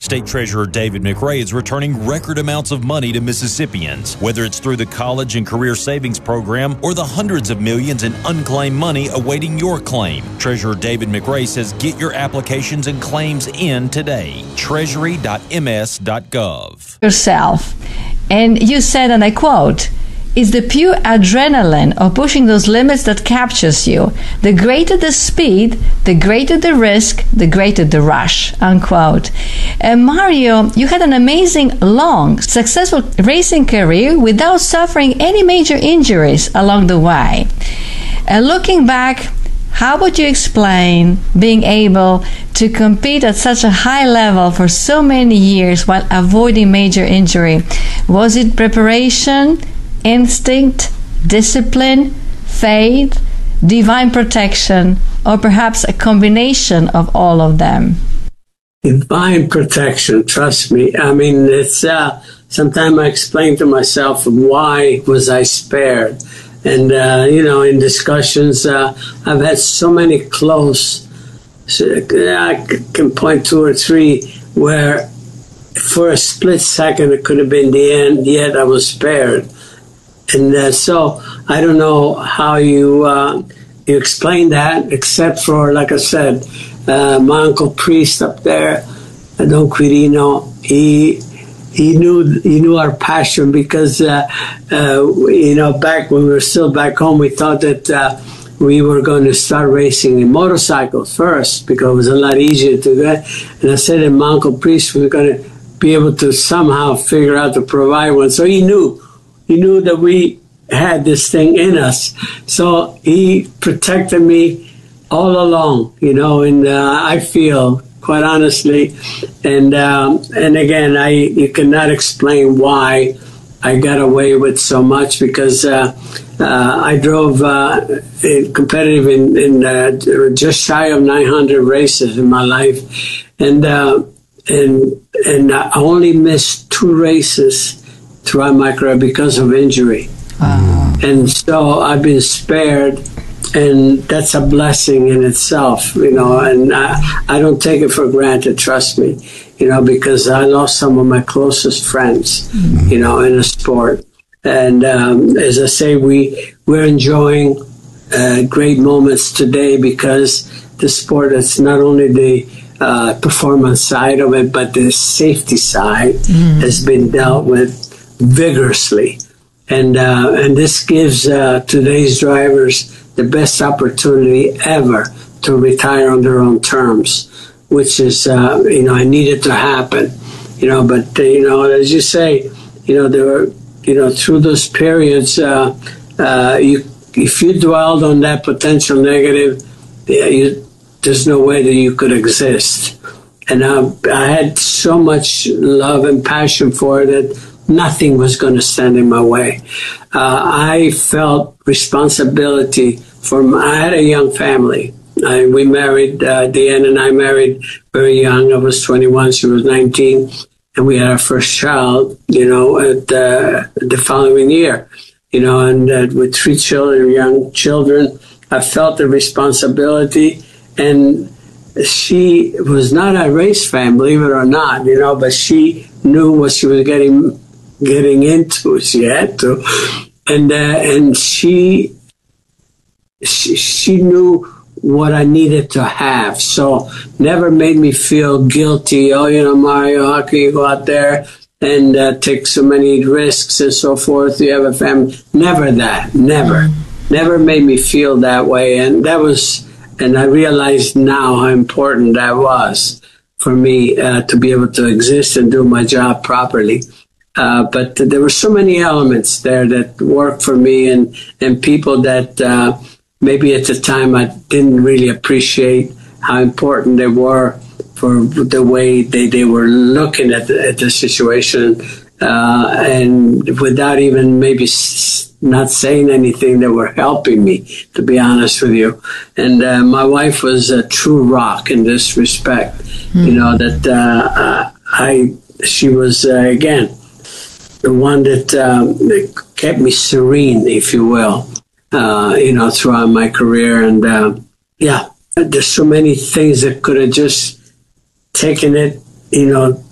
State Treasurer David McRae is returning record amounts of money to Mississippians, whether it's through the College and Career Savings Program or the hundreds of millions in unclaimed money awaiting your claim. Treasurer David McRae says get your applications and claims in today. Treasury.ms.gov. Yourself. And you said, and I quote, "It's the pure adrenaline of pushing those limits that captures you. The greater the speed, the greater the risk, the greater the rush," unquote. Mario, you had an amazing, long, successful racing career without suffering any major injuries along the way. Looking back, how would you explain being able to compete at such a high level for so many years while avoiding major injury? Was it preparation, instinct, discipline, faith, divine protection, or perhaps a combination of all of them? Divine protection, trust me. I mean, it's sometimes I explain to myself why was I spared. And, in discussions, I've had so many close, I can point 2 or 3 where for a split second it could have been the end, yet I was spared. And so I don't know how you explain that, except for, like I said, my uncle Priest up there, Don Quirino, he knew our passion because, back when we were still back home, we thought that we were going to start racing in motorcycles first because it was a lot easier to do that. And I said to my uncle Priest, we were going to be able to somehow figure out to provide one. So he knew that we had this thing in us. So he protected me all along, and I feel, quite honestly, and again, you cannot explain why I got away with so much because I drove competitive in just shy of 900 races in my life, and I only missed 2 races throughout my career because of injury. Wow. And so I've been spared, and that's a blessing in itself, and I don't take it for granted, trust me, because I lost some of my closest friends, in a sport. And as I say, we're enjoying great moments today because the sport is not only the performance side of it, but the safety side has been dealt with vigorously. And this gives today's drivers the best opportunity ever to retire on their own terms, which is, I needed to happen, but, as you say, there were, through those periods, if you dwelled on that potential negative, there's no way that you could exist. And I had so much love and passion for it that nothing was going to stand in my way. I felt responsibility I had a young family. We married, Deanne and I married very young. I was 21, she was 19, and we had our first child, at the following year, and with 3 children, young children, I felt the responsibility. And she was not a race fan, believe it or not, but she knew what she was getting into. She had to, and she knew what I needed to have. So never made me feel guilty. Oh, Mario, how can you go out there and take so many risks and so forth? You have a family. Never that. Never made me feel that way. And and I realize now how important that was for me to be able to exist and do my job properly. But there were so many elements there that worked for me and people that maybe at the time I didn't really appreciate how important they were for the way they were looking at the situation. And without even maybe not saying anything, they were helping me, to be honest with you. And my wife was a true rock in this respect, she was, again, the one that kept me serene, if you will, throughout my career. And, there's so many things that could have just taken it,